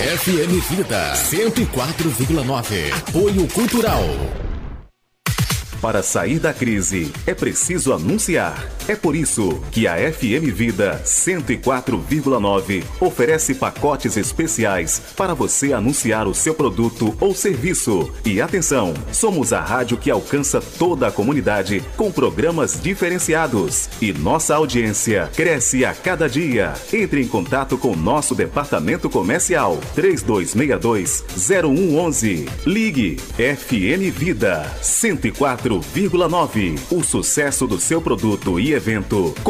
FM Vida 104,9. Apoio Cultural. Para sair da crise, é preciso anunciar. É por isso que a FM Vida 104,9 oferece pacotes especiais para você anunciar o seu produto ou serviço. E atenção, somos a rádio que alcança toda a comunidade com programas diferenciados. E nossa audiência cresce a cada dia. Entre em contato com nosso departamento comercial 3262-0111. Ligue FM Vida 104,9. O sucesso do seu produto e evento